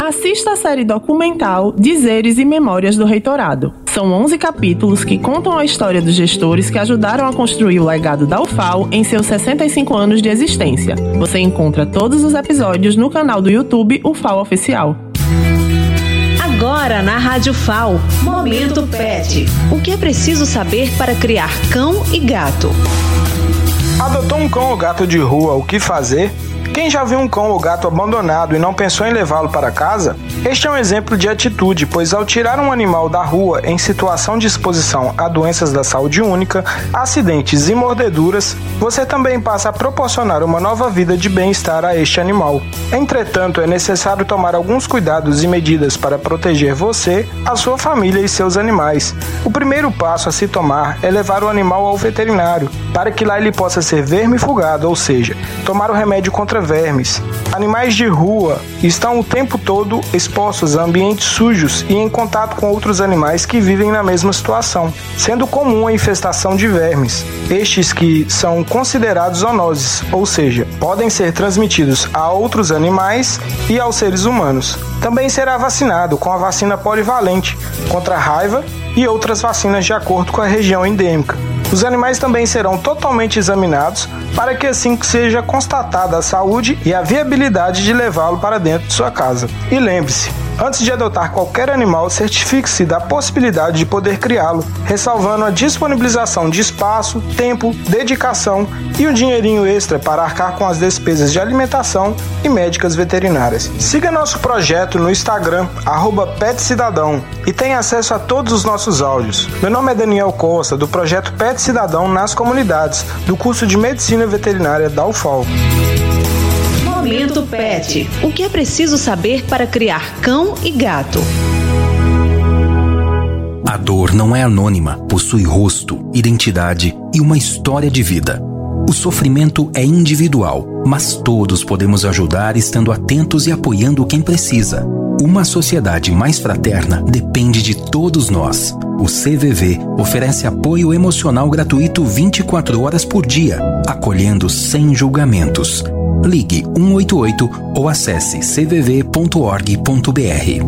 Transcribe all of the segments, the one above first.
Assista a série documental Dizeres e Memórias do Reitorado. São 11 capítulos que contam a história dos gestores que ajudaram a construir o legado da UFAL em seus 65 anos de existência. Você encontra todos os episódios no canal do YouTube UFAL Oficial. Agora na Rádio FAL, Momento Pet. O que é preciso saber para criar cão e gato? Adotou um cão ou gato de rua, o que fazer? Quem já viu um cão ou gato abandonado e não pensou em levá-lo para casa? Este é um exemplo de atitude, pois ao tirar um animal da rua em situação de exposição a doenças da saúde única, acidentes e mordeduras, você também passa a proporcionar uma nova vida de bem-estar a este animal. Entretanto, é necessário tomar alguns cuidados e medidas para proteger você, a sua família e seus animais. O primeiro passo a se tomar é levar o animal ao veterinário, para que lá ele possa ser vermifugado, ou seja, tomar o remédio contra vermes. Animais de rua estão o tempo todo expostos a ambientes sujos e em contato com outros animais que vivem na mesma situação, sendo comum a infestação de vermes. Estes que são considerados zoonoses, ou seja, podem ser transmitidos a outros animais e aos seres humanos. Também será vacinado com a vacina polivalente contra a raiva e outras vacinas de acordo com a região endêmica. Os animais também serão totalmente examinados para que assim seja constatada a saúde e a viabilidade de levá-lo para dentro de sua casa. E lembre-se, antes de adotar qualquer animal, certifique-se da possibilidade de poder criá-lo, ressalvando a disponibilização de espaço, tempo, dedicação e um dinheirinho extra para arcar com as despesas de alimentação e médicas veterinárias. Siga nosso projeto no Instagram, @PetCidadão, e tenha acesso a todos os nossos áudios. Meu nome é Daniel Costa, do projeto Pet Cidadão nas Comunidades, do curso de Medicina Veterinária da UFAL. Momento Pet. O que é preciso saber para criar cão e gato? A dor não é anônima, possui rosto, identidade e uma história de vida. O sofrimento é individual, mas todos podemos ajudar estando atentos e apoiando quem precisa. Uma sociedade mais fraterna depende de todos nós. O CVV oferece apoio emocional gratuito 24 horas por dia, acolhendo sem julgamentos. Ligue 188 ou acesse cvv.org.br.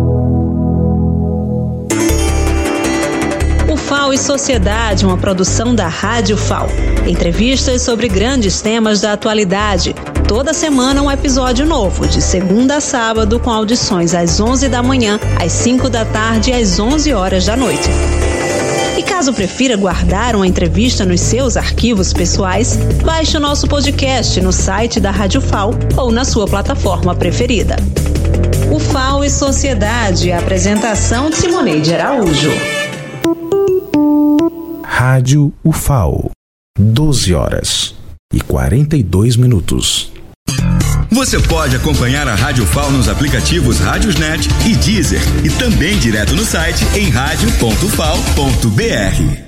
UFAL e Sociedade, uma produção da Rádio FAL. Entrevistas sobre grandes temas da atualidade. Toda semana um episódio novo, de segunda a sábado, com audições às 11 da manhã, às 5 da tarde e às 11 horas da noite. E caso prefira guardar uma entrevista nos seus arquivos pessoais, baixe o nosso podcast no site da Rádio FAL ou na sua plataforma preferida. UFAL e Sociedade, apresentação Simoneide Araújo. Rádio UFAL, 12h42. Você pode acompanhar a Rádio FAL nos aplicativos Rádiosnet e Deezer e também direto no site em radio.fal.br.